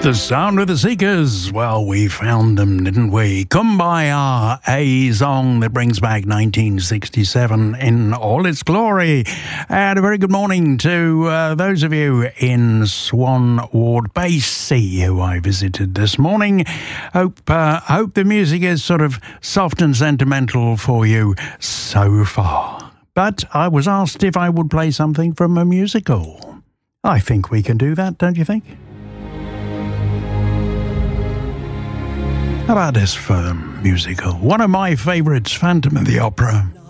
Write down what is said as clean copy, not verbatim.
The sound of the Seekers. Well, we found them, didn't we? Kumbaya, a song that brings back 1967 in all its glory. And a very good morning to those of you in Swan Ward Base, who I visited this morning. Hope the music is sort of soft and sentimental for you so far. But I was asked if I would play something from a musical. I think we can do that, don't you think? How about this for the musical? One of my favourites, Phantom of the Opera.